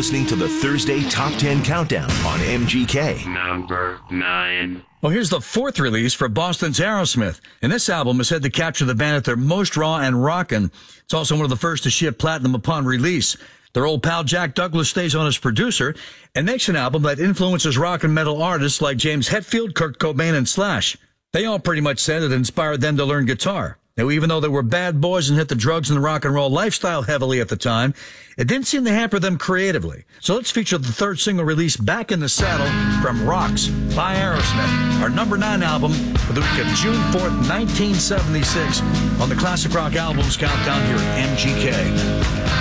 listening to the Thursday Top 10 Countdown on MGK. Number 9. Well, here's the fourth release for Boston's Aerosmith. And this album is said to capture the band at their most raw and rockin'. It's also one of the first to ship platinum upon release. Their old pal Jack Douglas stays on as producer and makes an album that influences rock and metal artists like James Hetfield, Kurt Cobain, and Slash. They all pretty much said it inspired them to learn guitar. Now, even though they were bad boys and hit the drugs and the rock and roll lifestyle heavily at the time, it didn't seem to hamper them creatively. So let's feature the third single release, Back in the Saddle, from Rocks by Aerosmith, our number 9 album for the week of June 4th, 1976, on the Classic Rock Albums Countdown here at MGK.